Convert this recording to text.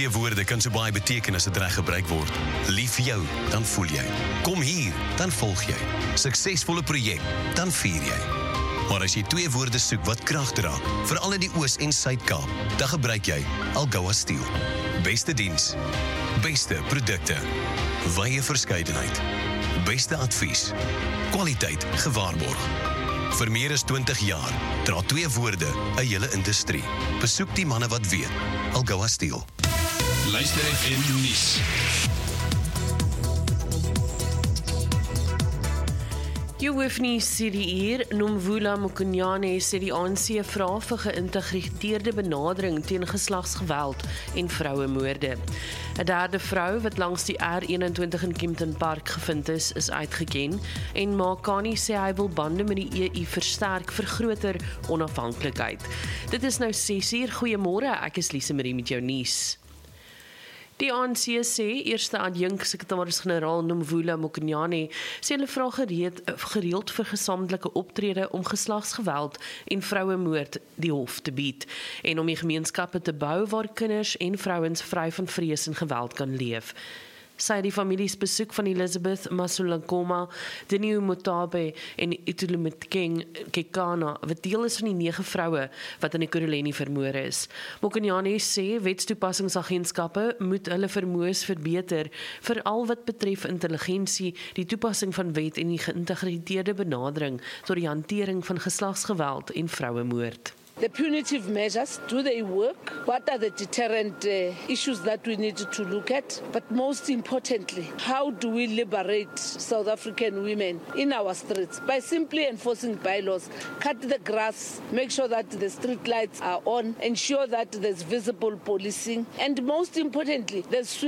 Twee woorde kan so baie beteken as dit reg gebruik word. Lief vir jou, dan voel jy. Kom hier, dan volg jy. Suksesvolle projek, dan vier jy. Maar as jy twee woorde soek wat krag dra, veral in die Oos- en Suid-Kaap, dan gebruik jy Algoa Steel. Beste diens, beste produkte, wye verskeidenheid, beste advies, kwaliteit gewaarborg. Vir meer as 20 jaar dra twee woorde 'n hele industrie. Besoek die manne wat weet. Algoa Steel. Luister FM nuus. Jou hoofnuus sê die hier, Nomvula Mokonyane sê die ANC vra vir geïntegreerde benadering teen geslagsgeweld en vrouemoorde. 'n Derde vrou wat langs die R21 in Kempton Park gevind is uitgeken en Makani sê hy wil bande met die EU versterk vir groter onafhanklikheid. Dit is nou 6uur. Goeiemôre, ek is Lise Marie met jou nuus. Die ANC sê, eerste adjunk-sekretaris-generaal Nomvula Mokonyane sê hulle vra gereeld vir gesamentlike optrede om geslagsgeweld en vrouemoord die hof te bied en om die gemeenskappe te bou waar kinders en vrouens vry van vrees en geweld kan leef. Sy die families besoek van Elizabeth Masulankoma, Deniu Motabe en Itulumetkeng Kekana, wat deel is van die 9 vroue wat in die Ekurhuleni vermoor is. Mokonyane sê wetstoepassingsagentskappe moet hulle vermoëns verbeter, veral wat betref intelligensie, die toepassing van wet en die geïntegreerde benadering tot die hantering van geslagsgeweld en vrouemoord. The punitive measures, do they work? What are the deterrent issues that we need to look at? But most importantly, how do we liberate South African women in our streets? By simply enforcing bylaws, cut the grass, make sure that the street lights are on, ensure that there's visible policing, and most importantly, there's